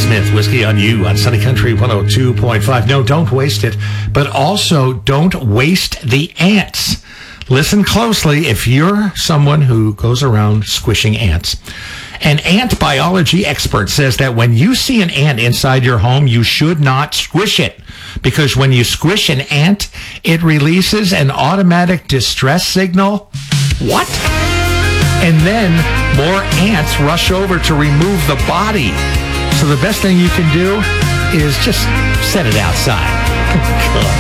Smith, Whiskey on You on Sunny Country 102.5. No, don't waste it, but also don't waste the ants. Listen closely if you're someone who goes around squishing ants. An ant biology expert says that when you see an ant inside your home, you should not squish it. Because when you squish an ant, it releases an automatic distress signal. What? And then more ants rush over to remove the body. So the best thing you can do is just set it outside.